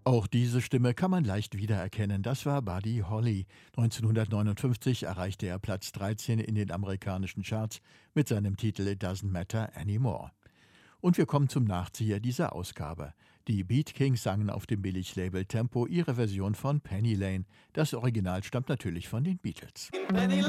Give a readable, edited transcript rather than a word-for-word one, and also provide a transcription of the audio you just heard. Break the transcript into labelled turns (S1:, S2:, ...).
S1: Auch diese Stimme kann man leicht wiedererkennen. Das war Buddy Holly. 1959 erreichte er Platz 13 in den amerikanischen Charts mit seinem Titel It Doesn't Matter Anymore. Und wir kommen zum Nachzieher dieser Ausgabe. Die Beat Kings sangen auf dem Billig-Label Tempo ihre Version von Penny Lane. Das Original stammt natürlich von den Beatles.
S2: Penny Lane,